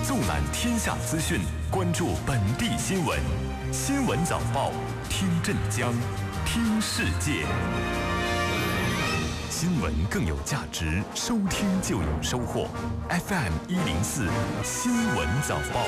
纵览天下资讯，关注本地新闻。新闻早报，听镇江，听世界。新闻更有价值，收听就有收获。FM 104新闻早报。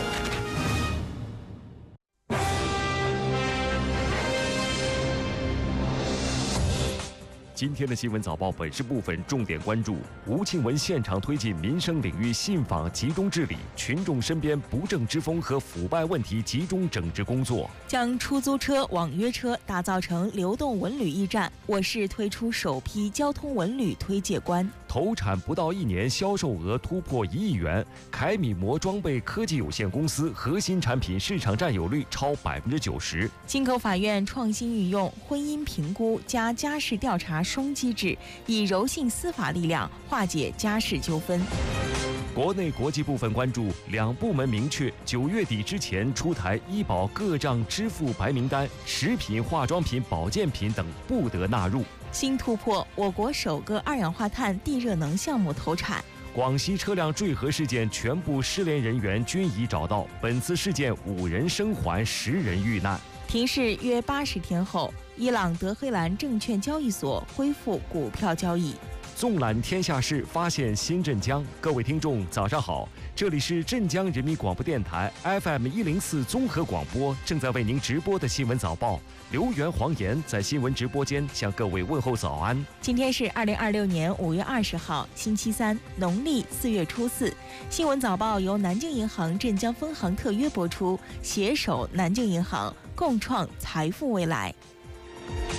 今天的新闻早报本市部分重点关注：吴庆文现场推进民生领域信访集中治理，群众身边不正之风和腐败问题集中整治工作； 将出租车、网约车打造成流动文旅驿站，我市推出首批交通文旅推介官。 投产不到1年，销售额突破1亿元。凯米摩装备科技有限公司核心产品市场占有率超90%。 京口法院创新运用婚姻评估加家事调查双机制，以柔性司法力量化解家事纠纷。 国内国际部分关注，2部门明确9月底之前出台医保各账支付白名单，食品、化妆品、保健品等不得纳入。 新突破，我国首个2氧化碳地热能项目投产。 广西车辆坠河事件，全部失联人员均已找到。本次事件5人生还，10人遇难。 停市约80天后，伊朗德黑兰证券交易所恢复股票交易。 纵览天下事，发现新镇江。各位听众，早上好，这里是镇江人民广播电台 FM 104综合广播，正在为您直播的新闻早报。刘源、黄岩在新闻直播间向各位问候早安。 今天是2026年5月20号，星期三，农历4月初4。新闻早报由南京银行镇江分行特约播出，携手南京银行，共创财富未来。